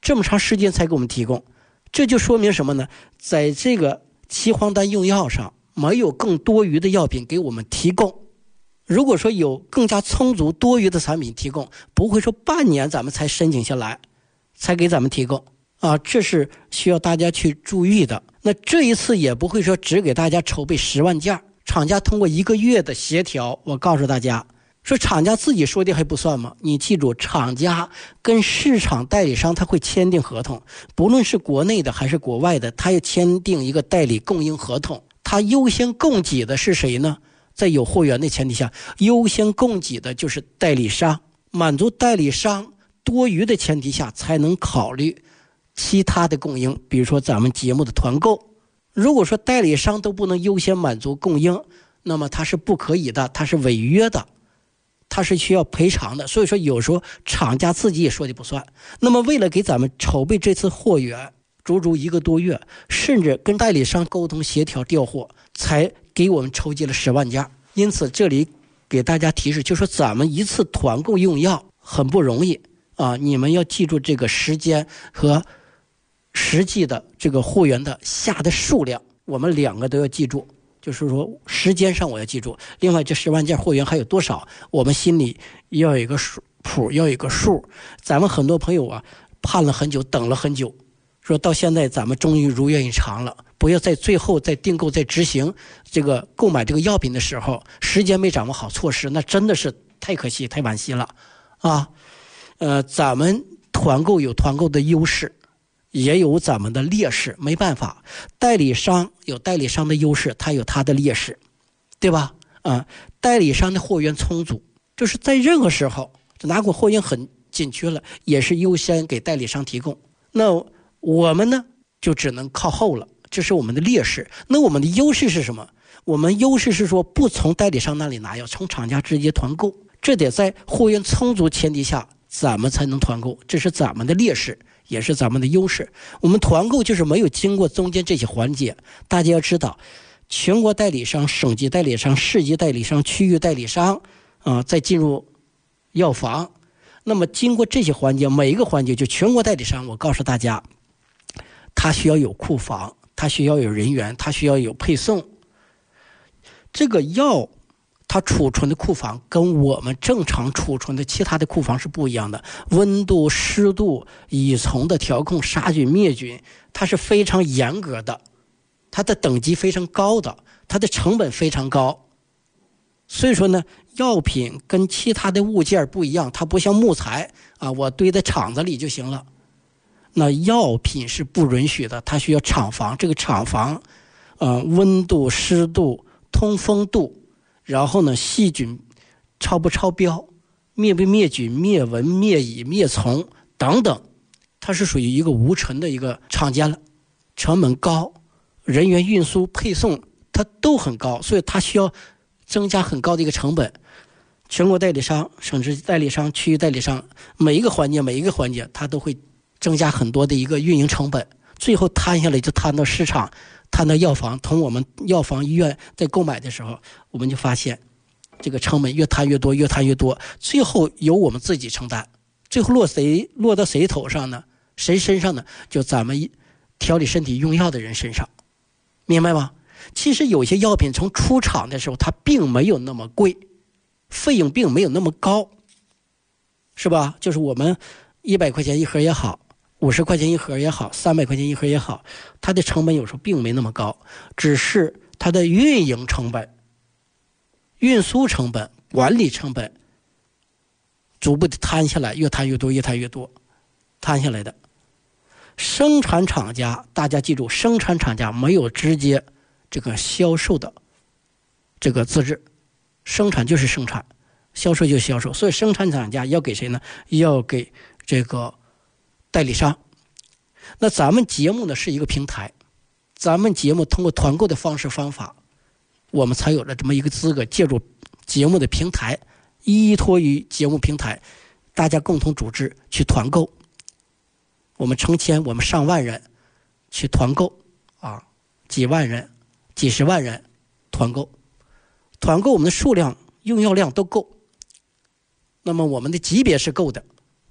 这么长时间才给我们提供，这就说明什么呢？在这个期黄单用药上没有更多余的药品给我们提供。如果说有更加充足多余的产品提供，不会说半年咱们才申请下来才给咱们提供啊，这是需要大家去注意的。那这一次也不会说只给大家筹备10万件，厂家通过1个月的协调，我告诉大家说厂家自己说的还不算吗？你记住，厂家跟市场代理商他会签订合同，不论是国内的还是国外的，他要签订一个代理供应合同。他优先供给的是谁呢？在有货源的前提下，优先供给的就是代理商，满足代理商多余的前提下，才能考虑其他的供应，比如说咱们节目的团购。如果说代理商都不能优先满足供应，那么它是不可以的，它是违约的，它是需要赔偿的。所以说有时候厂家自己也说的不算。那么为了给咱们筹备这次货源足足1个多月，甚至跟代理商沟通协调调货，才给我们筹集了10万件。因此这里给大家提示，就是说咱们一次团购用药很不容易啊，你们要记住这个时间和实际的这个货源的下的数量，我们2个都要记住。就是说时间上我要记住，另外这10万件货源还有多少，我们心里要有一个谱，要有一个数。咱们很多朋友啊，盼了很久，等了很久，说到现在咱们终于如愿以偿了，不要在最后在订购在执行这个购买这个药品的时候，时间没掌握好措施，那真的是太可惜太惋惜了啊。咱们团购有团购的优势，也有咱们的劣势，没办法，代理商有代理商的优势，他有他的劣势，对吧？代理商的货源充足，就是在任何时候哪管货源很紧缺了，也是优先给代理商提供。那我们呢就只能靠后了，这是我们的劣势。那我们的优势是什么？我们优势是说不从代理商那里拿，要从厂家直接团购，这得在货源充足前提下咱们才能团购，这是咱们的劣势，也是咱们的优势。我们团购就是没有经过中间这些环节。大家要知道，全国代理商、省级代理商、市级代理商、区域代理商再进入药房，那么经过这些环节，每一个环节就全国代理商，我告诉大家，他需要有库房，他需要有人员，他需要有配送。这个药它储存的库房跟我们正常储存的其他的库房是不一样的，温度、湿度、乙醇的调控、杀菌灭菌，它是非常严格的，它的等级非常高的，它的成本非常高。所以说呢，药品跟其他的物件不一样，它不像木材我堆在厂子里就行了。那药品是不允许的，它需要厂房，这个厂房温度、湿度、通风度，然后呢细菌超不超标，灭不灭菌、灭蚊、灭蚁、灭虫等等，它是属于一个无尘的一个厂家了，成本高，人员运输配送它都很高，所以它需要增加很高的一个成本。全国代理商、省级代理商、区域代理商，每一个环节它都会增加很多的一个运营成本，最后摊下来就摊到市场，摊到药房，同我们药房医院在购买的时候，我们就发现这个成本越摊越多，越摊越多，最后由我们自己承担。最后落到谁头上呢？谁身上呢？就咱们调理身体用药的人身上，明白吗？其实有些药品从出厂的时候它并没有那么贵，费用并没有那么高，是吧？就是我们100块钱一盒也好，50块钱一盒也好，300块钱一盒也好，它的成本有时候并没那么高，只是它的运营成本、运输成本、管理成本逐步的摊下来，越摊越多，越摊越多，摊下来的。生产厂家，大家记住，生产厂家没有直接这个销售的这个资质，生产就是生产，销售就是销售，所以生产厂家要给谁呢？要给这个代理商。那咱们节目呢是一个平台，咱们节目通过团购的方式方法，我们才有了这么一个资格，借助节目的平台，依托于节目平台，大家共同组织去团购，我们成千我们上万人去团购几万人几十万人团购我们的数量用药量都够，那么我们的级别是够的，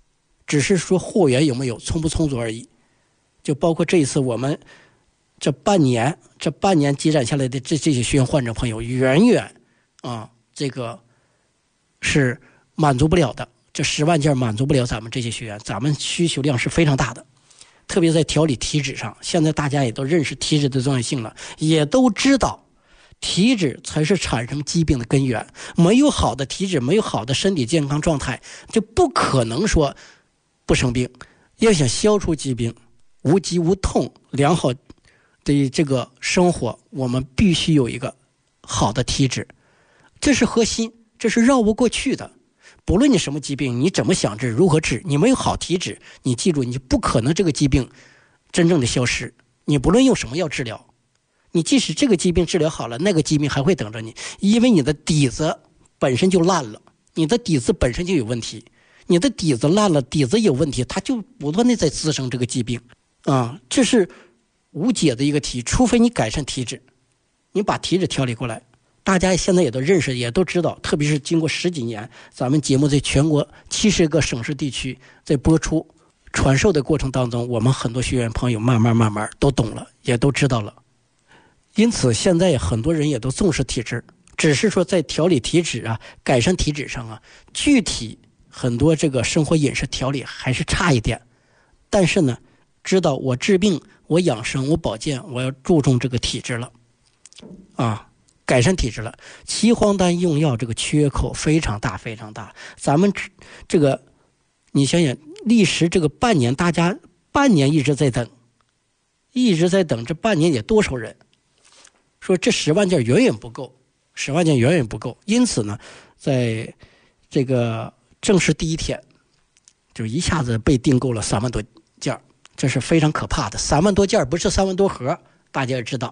只是说货源有没有充不充足而已。就包括这一次我们这半年积攒下来的这些学员患者朋友，远远这个是满足不了的，这10万件满足不了咱们这些学员，咱们需求量是非常大的。特别在调理体脂上，现在大家也都认识体脂的重要性了，也都知道体脂才是产生疾病的根源。没有好的体脂，没有好的身体健康状态，就不可能说不生病。要想消除疾病，无疾无痛，良好的这个生活，我们必须有一个好的体脂，这是核心，这是绕不过去的。不论你什么疾病，你怎么想治，如何治，你没有好体脂，你记住，你不可能这个疾病真正的消失。你不论用什么药治疗，你即使这个疾病治疗好了，那个疾病还会等着你，因为你的底子本身就烂了，你的底子本身就有问题，你的底子烂了，底子有问题，它就不断的在滋生这个疾病这是无解的一个题，除非你改善体质，你把体质调理过来。大家现在也都认识，也都知道，特别是经过10几年，咱们节目在全国70个省市地区在播出传授的过程当中，我们很多学员朋友慢慢都懂了，也都知道了。因此现在很多人也都重视体质，只是说在调理体质改善体质上具体很多这个生活饮食调理还是差一点。但是呢，知道我治病，我养生，我保健，我要注重这个体质了改善体质了。岐黄丹用药这个缺口非常大非常大，咱们这个你想想，历时这个半年，大家半年一直在等，这半年也多少人说这10万件远远不够，10万件远远不够。因此呢，在这个正式第一天就一下子被订购了3万多件，这是非常可怕的。3万多件不是3万多盒，大家也知道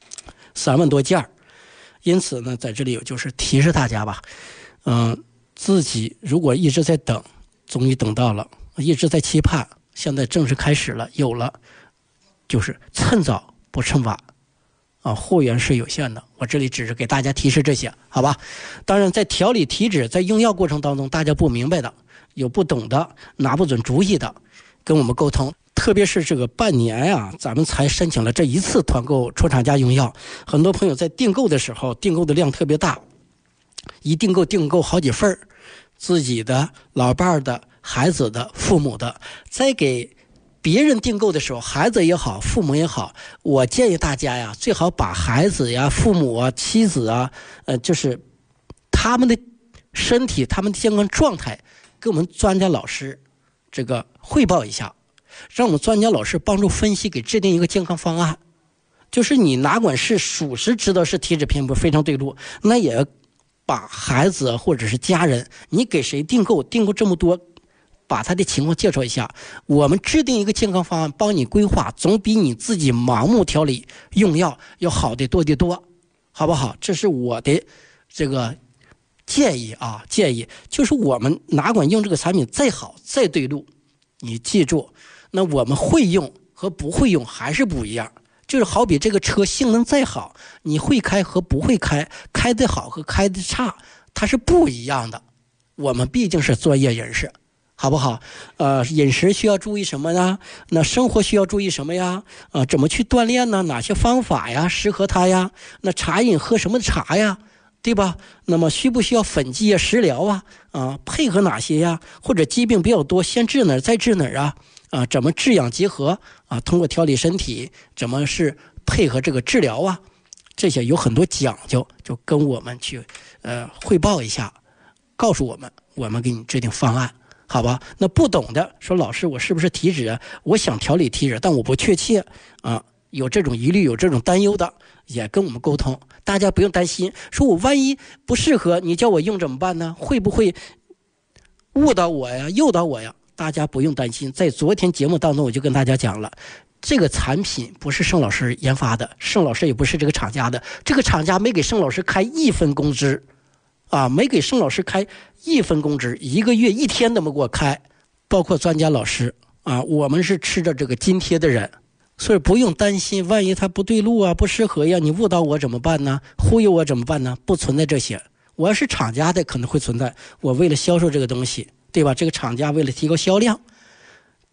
3万多件。因此呢，在这里就是提示大家吧，自己如果一直在等，终于等到了，一直在期盼，现在正式开始了，有了，就是趁早不趁晚货源是有限的。我这里只是给大家提示这些，好吧？当然，在调理体脂，在用药过程当中，大家不明白的，有不懂的，拿不准主意的，跟我们沟通。特别是这个半年咱们才申请了这一次团购出厂家用药，很多朋友在订购的时候，订购的量特别大，一订购好几份，自己的、老伴的、孩子的、父母的，在给别人订购的时候，孩子也好，父母也好，我建议大家最好把孩子父母妻子就是他们的身体、他们的健康状态，跟我们专家老师这个汇报一下，让我们专家老师帮助分析，给制定一个健康方案。就是你哪管是属实知道是体脂偏不非常对路，那也把孩子或者是家人，你给谁订购这么多，把他的情况介绍一下，我们制定一个健康方案，帮你规划，总比你自己盲目调理用药要好的多得多，好不好？这是我的这个建议就是我们哪管用这个产品再好再对路，你记住，那我们会用和不会用还是不一样。就是好比这个车性能再好，你会开和不会开，开得好和开得差，它是不一样的。我们毕竟是专业人士，好不好？饮食需要注意什么呢？那生活需要注意什么呀？怎么去锻炼呢？哪些方法呀适合他呀？那茶饮喝什么茶呀？对吧？那么需不需要粉剂食疗配合哪些呀？或者疾病比较多，先治哪儿再治哪儿怎么治养结合通过调理身体，怎么是配合这个治疗这些有很多讲究，就跟我们去汇报一下，告诉我们给你制定方案，好吧？那不懂的说，老师我是不是体脂我想调理体脂，但我不确切有这种疑虑，有这种担忧的，也跟我们沟通。大家不用担心，说我万一不适合，你叫我用怎么办呢？会不会误导我呀，诱导我呀？大家不用担心，在昨天节目当中我就跟大家讲了，这个产品不是盛老师研发的，盛老师也不是这个厂家的，这个厂家没给盛老师开1分工资没给盛老师开1分工资，1个月1天都没给我开，包括专家老师我们是吃着这个津贴的人，所以不用担心，万一他不对路不适合呀，你误导我怎么办呢？忽悠我怎么办呢？不存在这些。我要是厂家的可能会存在，我为了销售这个东西，对吧？这个厂家为了提高销量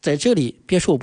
在这里别说我